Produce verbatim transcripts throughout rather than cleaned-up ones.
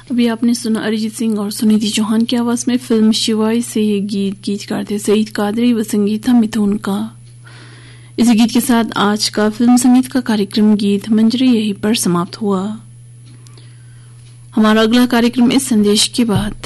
अभी आपने सुना अरिजीत सिंह और सुनिधि चौहान की आवाज में फिल्म शिवाई से ये गीत। गीतकार थे सईद कादरी व संगीत था मिथुन का। इसी गीत के साथ आज का फिल्म संगीत का कार्यक्रम गीत मंजरी यहीं पर समाप्त हुआ। हमारा अगला कार्यक्रम इस संदेश के बाद।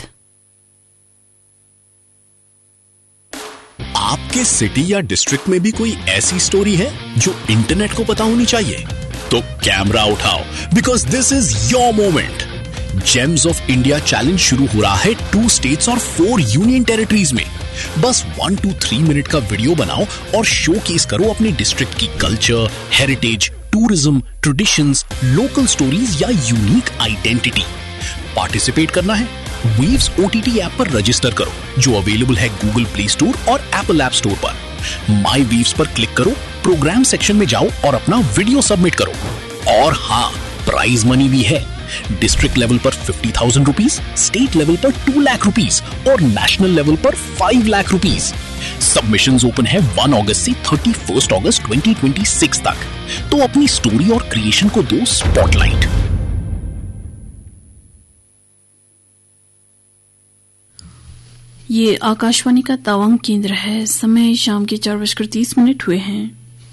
आपके सिटी या डिस्ट्रिक्ट में भी कोई ऐसी स्टोरी है जो इंटरनेट को पता होनी चाहिए? तो कैमरा उठाओ, because this is your moment. James of India challenge शुरू हो रहा है टू स्टेट्स और फोर यूनियन टेरिटरीज में। बस वन टू थ्री मिनट का वीडियो बनाओ और शोकेस करो अपने डिस्ट्रिक्ट की culture, heritage, tourism, traditions, local stories या यूनिक आइडेंटिटी। पार्टिसिपेट करना है? वीव्स ओटीटी ऐप पर रजिस्टर करो, जो अवेलेबल है गूगल प्ले स्टोर और एप्पल ऐप स्टोर पर। माई वीव्स पर क्लिक करो, प्रोग्राम सेक्शन में जाओ और अपना वीडियो सबमिट करो। और हाँ, प्राइज मनी भी है। डिस्ट्रिक्ट लेवल पर fifty thousand rupees, state level पर टू लाख रुपीज और नेशनल लेवल पर five lakh rupees. Submissions open है वन अगस्त से थर्टी फर्स्ट अगस्त ट्वेंटी ट्वेंटी सिक्स तक। तो अपनी स्टोरी और क्रिएशन को दो स्पॉटलाइट। ये आकाशवाणी का तवांग केंद्र है। समय शाम के चार बजकर तीस मिनट हुए हैं।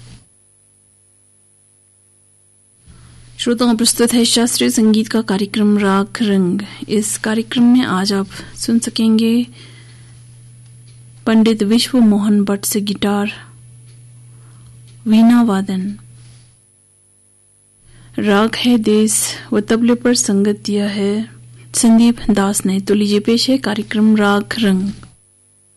श्रोताओं, प्रस्तुत है शास्त्रीय संगीत का कार्यक्रम राग रंग। इस कार्यक्रम में आज आप सुन सकेंगे पंडित विश्व मोहन भट्ट से गिटार, वीणा वादन। राग है देश व तबले पर संगत दिया है संदीप दास ने। तो लीजिए पेश है कार्यक्रम राग रंग।